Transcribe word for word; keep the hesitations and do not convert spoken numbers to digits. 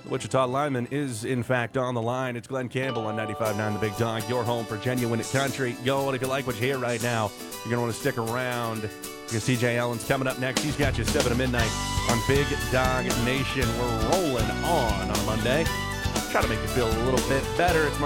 Wichita lineman is, in fact, on the line. It's Glenn Campbell on ninety-five point nine The Big Dog, your home for genuine country. Yo, and if you like what you hear right now, you're going to want to stick around because C J Allen's coming up next. He's got you seven to midnight on Big Dog Nation. We're rolling on on a Monday. Try to make you feel a little bit better. It's